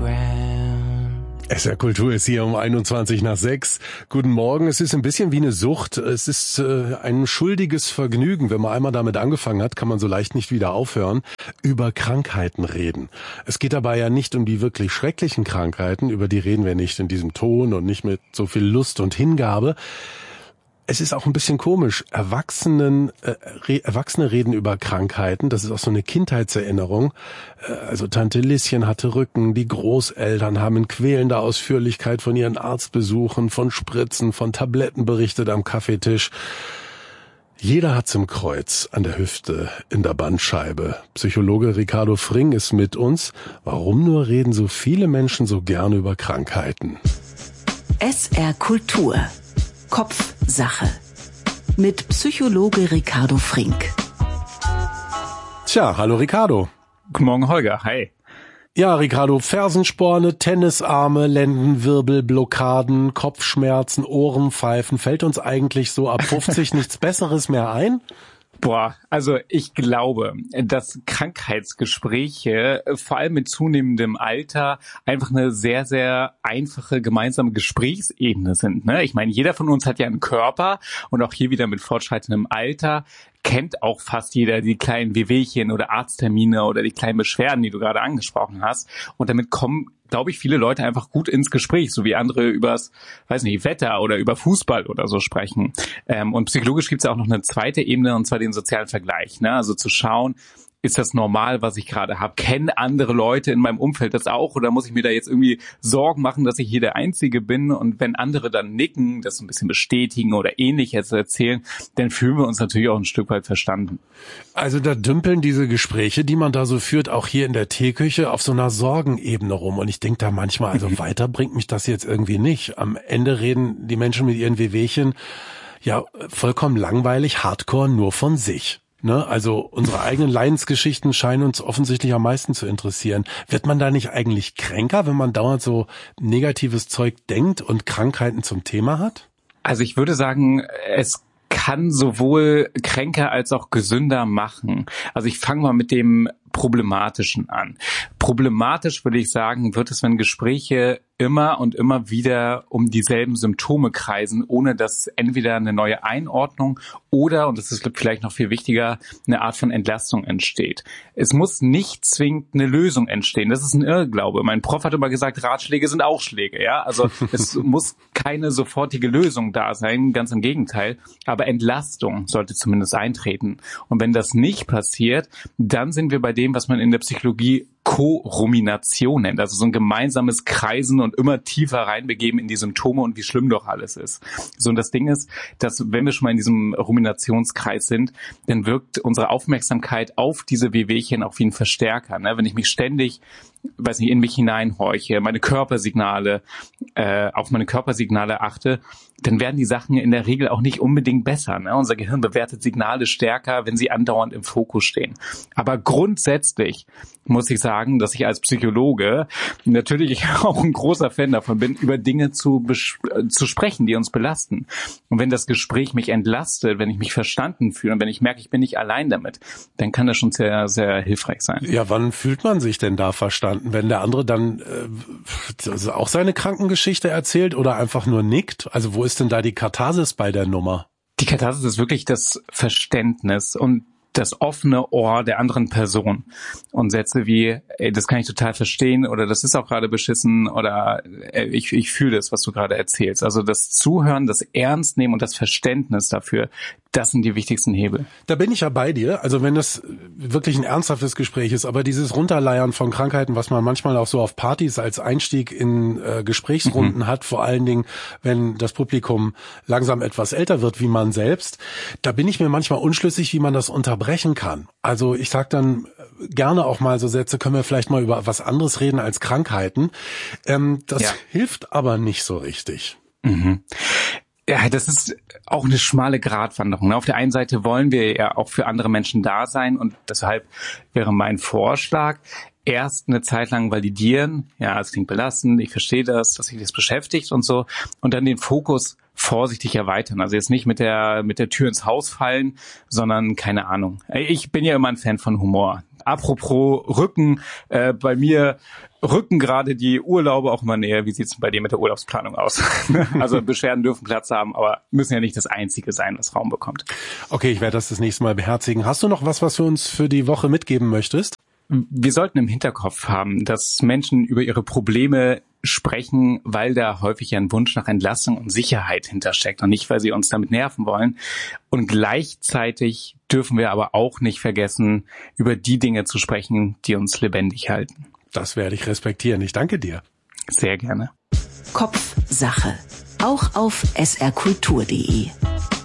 SR Kultur ist hier um 21:06. Guten Morgen. Es ist ein bisschen wie eine Sucht. Es ist ein schuldiges Vergnügen. Wenn man einmal damit angefangen hat, kann man so leicht nicht wieder aufhören. Über Krankheiten reden. Es geht dabei ja nicht um die wirklich schrecklichen Krankheiten. Über die reden wir nicht in diesem Ton und nicht mit so viel Lust und Hingabe. Es ist auch ein bisschen komisch. Erwachsene reden über Krankheiten. Das ist auch so eine Kindheitserinnerung. Also Tante Lieschen hatte Rücken. Die Großeltern haben in quälender Ausführlichkeit von ihren Arztbesuchen, von Spritzen, von Tabletten berichtet am Kaffeetisch. Jeder hat's im Kreuz, an der Hüfte, in der Bandscheibe. Psychologe Ricardo Fring ist mit uns. Warum nur reden so viele Menschen so gerne über Krankheiten? SR Kultur. Kopfsache. Mit Psychologe Ricardo Frink. Tja, hallo Ricardo. Guten Morgen, Holger. Hi. Ja, Ricardo, Fersensporne, Tennisarme, Lendenwirbel, Blockaden, Kopfschmerzen, Ohrenpfeifen. Fällt uns eigentlich so ab 50 nichts Besseres mehr ein? Boah, also ich glaube, dass Krankheitsgespräche vor allem mit zunehmendem Alter einfach eine sehr, sehr einfache gemeinsame Gesprächsebene sind. Ne? Ich meine, jeder von uns hat ja einen Körper und auch hier wieder mit fortschreitendem Alter kennt auch fast jeder die kleinen Wehwehchen oder Arzttermine oder die kleinen Beschwerden, die du gerade angesprochen hast. Und damit kommen, glaube ich, viele Leute einfach gut ins Gespräch, so wie andere übers, weiß nicht, Wetter oder über Fußball oder so sprechen. Und psychologisch gibt es ja auch noch eine zweite Ebene, und zwar den sozialen Vergleich. Ne? Also zu schauen, ist das normal, was ich gerade habe? Kennen andere Leute in meinem Umfeld das auch? Oder muss ich mir da jetzt irgendwie Sorgen machen, dass ich hier der Einzige bin? Und wenn andere dann nicken, das so ein bisschen bestätigen oder Ähnliches erzählen, dann fühlen wir uns natürlich auch ein Stück weit verstanden. Also da dümpeln diese Gespräche, die man da so führt, auch hier in der Teeküche, auf so einer Sorgenebene rum. Und ich denke da manchmal, also weiter bringt mich das jetzt irgendwie nicht. Am Ende reden die Menschen mit ihren Wehwehchen ja vollkommen langweilig, hardcore, nur von sich. Ne, also unsere eigenen Leidensgeschichten scheinen uns offensichtlich am meisten zu interessieren. Wird man da nicht eigentlich kränker, wenn man dauernd so negatives Zeug denkt und Krankheiten zum Thema hat? Also ich würde sagen, es kann sowohl kränker als auch gesünder machen. Also ich fange mal mit dem Problematischen an. Problematisch, würde ich sagen, wird es, wenn Gespräche immer und immer wieder um dieselben Symptome kreisen, ohne dass entweder eine neue Einordnung oder, und das ist vielleicht noch viel wichtiger, eine Art von Entlastung entsteht. Es muss nicht zwingend eine Lösung entstehen. Das ist ein Irrglaube. Mein Prof hat immer gesagt, Ratschläge sind auch Schläge, ja. Also es muss keine sofortige Lösung da sein, ganz im Gegenteil. Aber Entlastung sollte zumindest eintreten. Und wenn das nicht passiert, dann sind wir bei dem, was man in der Psychologie Co-Rumination nennt, also so ein gemeinsames Kreisen und immer tiefer reinbegeben in die Symptome und wie schlimm doch alles ist. So, und das Ding ist, dass wenn wir schon mal in diesem Ruminationskreis sind, dann wirkt unsere Aufmerksamkeit auf diese Wehwehchen auch wie ein Verstärker. Ne? Wenn ich mich ständig, weiß nicht, in mich hineinhorche, auf meine Körpersignale achte, dann werden die Sachen in der Regel auch nicht unbedingt besser. Ne? Unser Gehirn bewertet Signale stärker, wenn sie andauernd im Fokus stehen. Aber grundsätzlich muss ich sagen, dass ich als Psychologe natürlich auch ein großer Fan davon bin, über Dinge zu sprechen, die uns belasten. Und wenn das Gespräch mich entlastet, wenn ich mich verstanden fühle und wenn ich merke, ich bin nicht allein damit, dann kann das schon sehr, sehr hilfreich sein. Ja, wann fühlt man sich denn da verstanden? Wenn der andere dann auch seine Krankengeschichte erzählt oder einfach nur nickt? Also wo ist denn da die Katharsis bei der Nummer? Die Katharsis ist wirklich das Verständnis und das offene Ohr der anderen Person. Und Sätze wie, ey, das kann ich total verstehen oder das ist auch gerade beschissen oder ich fühle das, was du gerade erzählst. Also das Zuhören, das Ernstnehmen und das Verständnis dafür, das sind die wichtigsten Hebel. Da bin ich ja bei dir. Also wenn das wirklich ein ernsthaftes Gespräch ist, aber dieses Runterleiern von Krankheiten, was man manchmal auch so auf Partys als Einstieg in Gesprächsrunden hat, vor allen Dingen, wenn das Publikum langsam etwas älter wird wie man selbst, da bin ich mir manchmal unschlüssig, wie man das unterbrechen kann. Also ich sag dann gerne auch mal so Sätze, können wir vielleicht mal über was anderes reden als Krankheiten. Das hilft aber nicht so richtig. Mhm. Ja, das ist auch eine schmale Gratwanderung. Auf der einen Seite wollen wir ja auch für andere Menschen da sein und deshalb wäre mein Vorschlag, erst eine Zeit lang validieren, ja, es klingt belastend, ich verstehe das, dass sich das beschäftigt und so, und dann den Fokus vorsichtig erweitern. Also jetzt nicht mit der Tür ins Haus fallen, sondern keine Ahnung. Ich bin ja immer ein Fan von Humor. Apropos Rücken, bei mir rücken gerade die Urlaube auch immer näher. Wie sieht's bei dir mit der Urlaubsplanung aus? Also Beschwerden dürfen Platz haben, aber müssen ja nicht das Einzige sein, was Raum bekommt. Okay, ich werde das nächste Mal beherzigen. Hast du noch was du uns für die Woche mitgeben möchtest? Wir sollten im Hinterkopf haben, dass Menschen über ihre Probleme sprechen, weil da häufig ein Wunsch nach Entlastung und Sicherheit hintersteckt und nicht, weil sie uns damit nerven wollen. Und gleichzeitig dürfen wir aber auch nicht vergessen, über die Dinge zu sprechen, die uns lebendig halten. Das werde ich respektieren. Ich danke dir. Sehr gerne. Kopfsache. Auch auf srkultur.de.